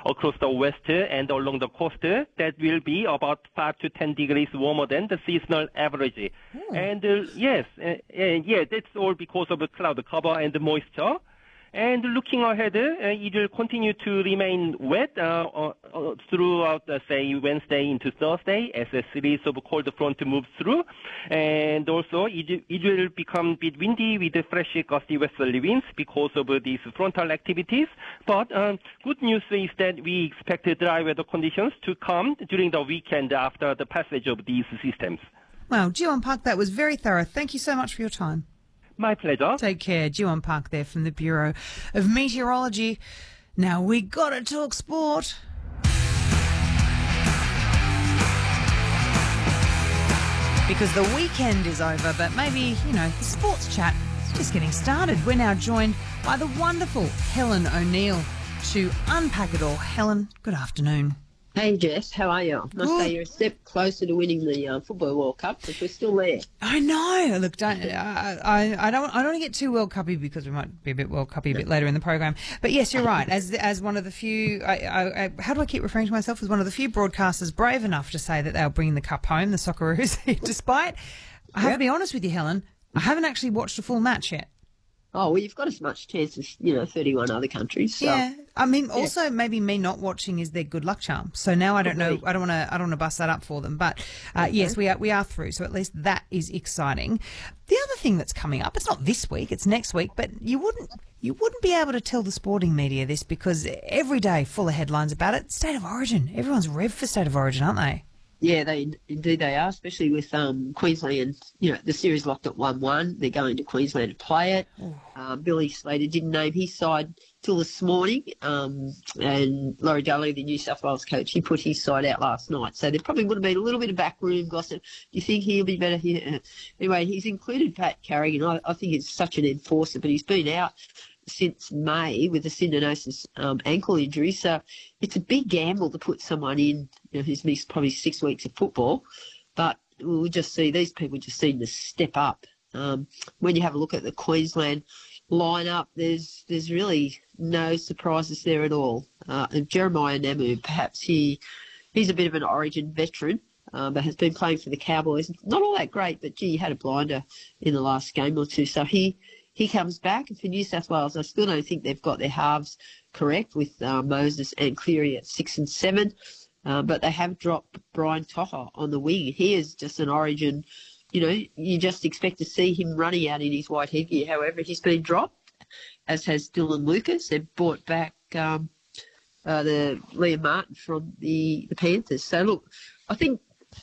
across the west and along the coast. That will be about 5 to 10 degrees warmer than the seasonal average. And yes, that's all because of the cloud cover and the moisture. And looking ahead, it will continue to remain wet throughout, say, Wednesday into Thursday as a series of cold front moves through. And also, it will become a bit windy with the fresh gusty westerly winds because of these frontal activities. But good news is that we expect dry weather conditions to come during the weekend after the passage of these systems. Wow, Jiwon Park, that was very thorough. Thank you so much for your time. My pleasure. Take care. Jiwon Park there from the Bureau of Meteorology. Now we got to talk sport. Because the weekend is over, but maybe, the sports chat is just getting started. We're now joined by the wonderful Helen O'Neill to unpack it all. Helen, good afternoon. Hey Jess, how are you? I must say you're a step closer to winning the Football World Cup, but we're still there. I know. Look, I don't want to get too World Cuppy because we might be a bit World Cuppy a bit later in the program. But yes, you're right. As one of the few, how do I keep referring to myself as one of the few broadcasters brave enough to say that they'll bring the cup home, the Socceroos, despite, I have to be honest with you, Helen, I haven't actually watched a full match yet. Oh, well, you've got as much chance as, 31 other countries. So. Yeah. I mean, also maybe me not watching is their good luck charm. So now I don't know. I don't want to bust that up for them. But yes, we are through. So at least that is exciting. The other thing that's coming up, it's not this week, it's next week. But you wouldn't be able to tell the sporting media this because every day full of headlines about it. State of Origin. Everyone's revved for State of Origin, aren't they? Yeah, indeed they are, especially with Queensland. The series locked at 1-1. They're going to Queensland to play it. Billy Slater didn't name his side till this morning, and Laurie Dudley, the New South Wales coach, he put his side out last night. So there probably would have been a little bit of backroom gossip. Do you think he'll be better here? Anyway, he's included Pat Carrigan. I think he's such an enforcer, but he's been out since May with a syndesmosis ankle injury. So it's a big gamble to put someone in who's missed probably 6 weeks of football. But we'll just see these people just seem to step up. When you have a look at the Queensland lineup, there's really no surprises there at all. And Jeremiah Namu, perhaps he's a bit of an Origin veteran, but has been playing for the Cowboys. Not all that great, but he had a blinder in the last game or two. So he comes back. And for New South Wales, I still don't think they've got their halves correct with Moses and Cleary at 6 and 7. But they have dropped Brian Toha on the wing. He is just an Origin. You just expect to see him running out in his white headgear. However, he's been dropped, as has Dylan Lucas. They've brought back the Liam Martin from the Panthers. So, look, I think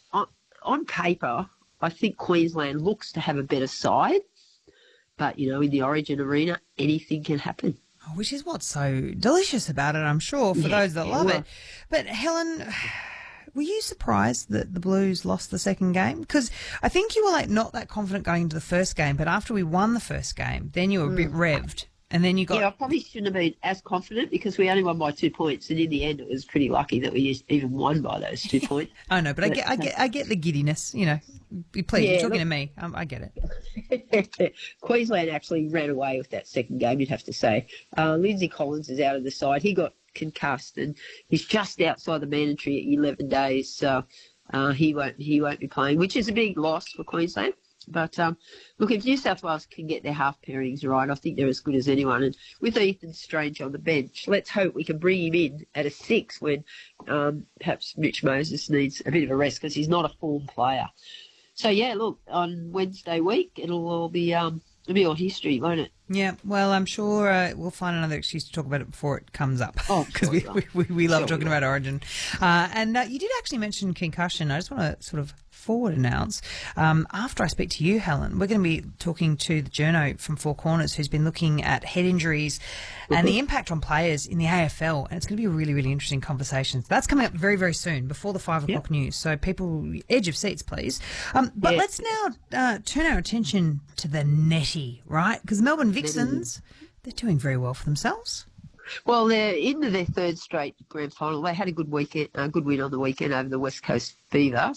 on paper, I think Queensland looks to have a better side. But, in the Origin arena, anything can happen. Which is what's so delicious about it, I'm sure, for those that love it. But, Helen, were you surprised that the Blues lost the second game? Because I think you were not that confident going into the first game, but after we won the first game, then you were a bit revved. And then you got... Yeah, I probably shouldn't have been as confident because we only won by 2 points, and in the end, it was pretty lucky that we even won by those 2 points. I know, but I get the giddiness. Please, you're talking to me. I get it. Queensland actually ran away with that second game, you'd have to say. Lindsay Collins is out of the side. He got concussed, and he's just outside the mandatory at 11 days, so he won't be playing, which is a big loss for Queensland. But, look, if New South Wales can get their half pairings right, I think they're as good as anyone. And with Ethan Strange on the bench, let's hope we can bring him in at a 6 when perhaps Mitch Moses needs a bit of a rest because he's not a form player. So, yeah, look, on Wednesday week, it'll all be all history, won't it? Yeah, well, I'm sure we'll find another excuse to talk about it before it comes up. Oh, because we love talking about Origin. And you did actually mention concussion. I just want to sort of forward announce. After I speak to you, Helen, we're going to be talking to the journo from Four Corners who's been looking at head injuries and the impact on players in the AFL. And it's going to be a really, really interesting conversation. So that's coming up very, very soon before the 5 o'clock news. So people, edge of seats, please. But let's now turn our attention to the netty, right? Because the Melbourne Vixens, they're doing very well for themselves. Well, they're into their third straight grand final. They had a good weekend, a good win on the weekend over the West Coast Fever,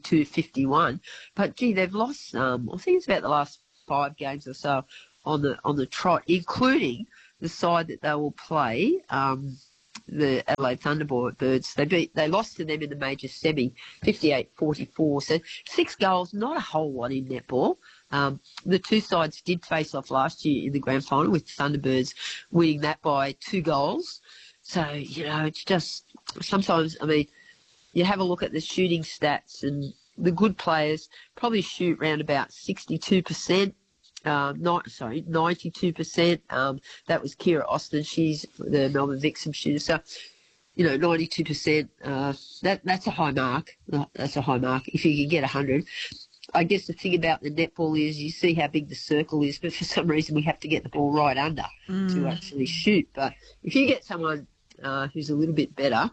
62-51. But gee, they've lost. I think it's about the last 5 games or so on the trot, including the side that they will play the Adelaide Thunderbirds. They lost to them in the major semi, 58-44. So 6 goals, not a whole lot in netball. The two sides did face off last year in the grand final, with Thunderbirds winning that by 2 goals. So, it's just sometimes, you have a look at the shooting stats, and the good players probably shoot around about 62%. 92%. That was Kira Austin. She's the Melbourne Vixen shooter. So, 92%. That's a high mark. That's a high mark. If you can get 100. I guess the thing about the netball is you see how big the circle is, but for some reason we have to get the ball right under to actually shoot. But if you get someone who's a little bit better,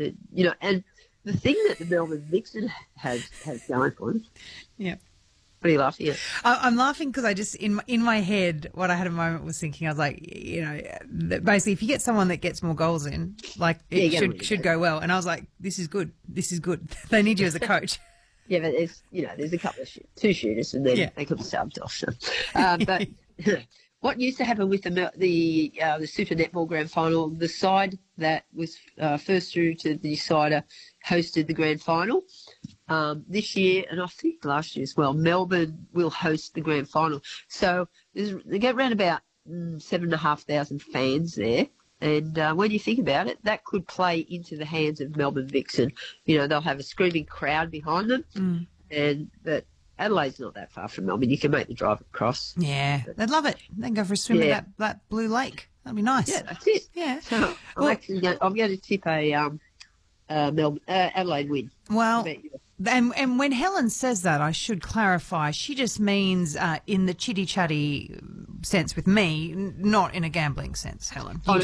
and the thing that the Melbourne Vixen has going for them. Yeah. What are you laughing at? I'm laughing because I just, in my head, what I had a moment was thinking, I was like, basically if you get someone that gets more goals in, like it should go well. And I was like, this is good. This is good. They need you as a coach. Yeah, but there's a couple of two shooters, and then they could be subbed off. So. But what used to happen with the Super Netball Grand Final, the side that was first through to the decider hosted the Grand Final. This year, and I think last year as well, Melbourne will host the Grand Final. So they get around about 7,500 fans there. And when you think about it, that could play into the hands of Melbourne Vixen. They'll have a screaming crowd behind them. But Adelaide's not that far from Melbourne. You can make the drive across. Yeah, they'd love it. They can go for a swim in that blue lake. That'd be nice. Yeah, that's it. Yeah. So I'm going to tip a Adelaide win. Well, and when Helen says that, I should clarify, she just means in the chitty-chatty sense with me, not in a gambling sense, Helen. No,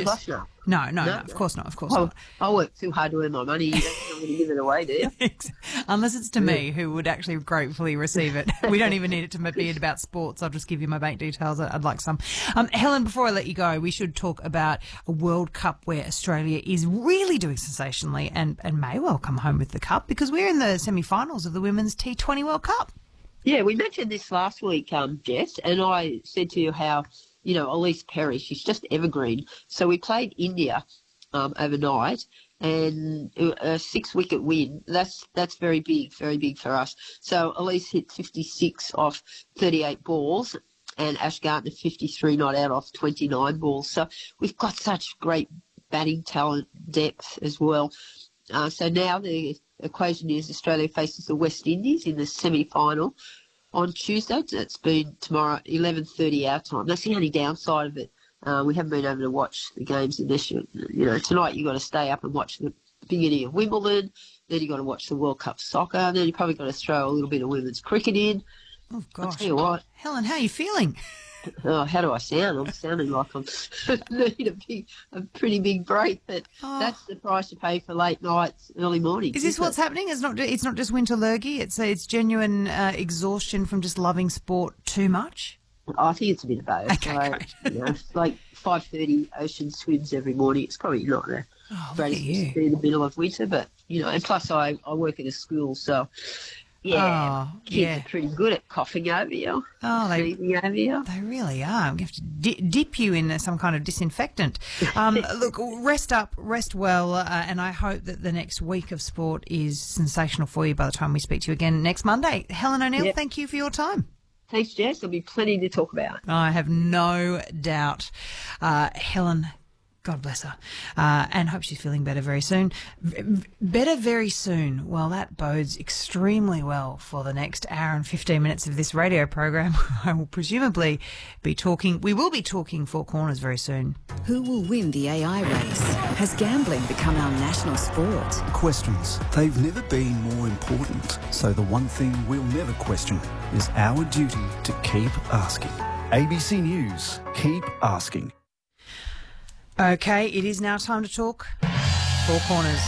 of course not, not. I work too hard to earn my money. You don't want me to give it away, do you? Unless it's to me, who would actually gratefully receive it. We don't even need it to be about sports. I'll just give you my bank details. I'd like some. Helen, before I let you go, we should talk about a World Cup where Australia is really doing sensationally and may well come home with the cup, because we're in the semi-finals of the Women's T20 World Cup. Yeah, we mentioned this last week, Jess, and I said to you how, Elise Perry, she's just evergreen. So we played India overnight, and a 6-wicket win. That's very big for us. So Elise hit 56 off 38 balls, and Ash Gardner 53 not out off 29 balls. So we've got such great batting talent, depth as well. So now the equation is Australia faces the West Indies in the semi-final on Tuesday. It's been tomorrow, 11:30 our time. That's the only downside of it. We haven't been able to watch the games unless tonight you've got to stay up and watch the beginning of Wimbledon. Then you've got to watch the World Cup soccer. And then you've probably got to throw a little bit of women's cricket in. Oh, gosh. I'll tell you what. Helen, how are you feeling? Oh, how do I sound? I'm sounding like I'm need a pretty big break, but that's the price you pay for late nights, early mornings. Is this what's happening? It's not just winter lurgy. It's genuine exhaustion from just loving sport too much. I think it's a bit of both. Okay, great. It's like 5:30 ocean swims every morning. It's probably not the greatest to be in the middle of winter, but and plus I work at a school, so. Yeah, kids are pretty good at coughing over you. Breathing over you. They really are. We have to dip you in some kind of disinfectant. Look, rest up, rest well, and I hope that the next week of sport is sensational for you by the time we speak to you again next Monday. Helen O'Neill, thank you for your time. Thanks, Jess. There'll be plenty to talk about. I have no doubt. Helen, God bless her, and hope she's feeling better very soon. Better very soon. Well, that bodes extremely well for the next hour and 15 minutes of this radio program. I will presumably be talking. We will be talking Four Corners very soon. Who will win the AI race? Has gambling become our national sport? Questions. They've never been more important. So the one thing we'll never question is our duty to keep asking. ABC News. Keep asking. Okay, it is now time to talk Four Corners.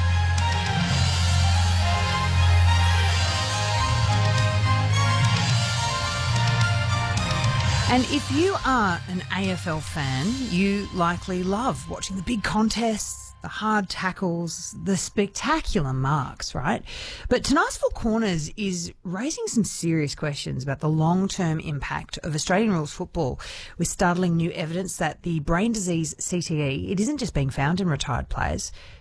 And if you are an AFL fan, you likely love watching the big contests, the hard tackles, the spectacular marks, right? But tonight's Four Corners is raising some serious questions about the long-term impact of Australian rules football, with startling new evidence that the brain disease CTE, it isn't just being found in retired players.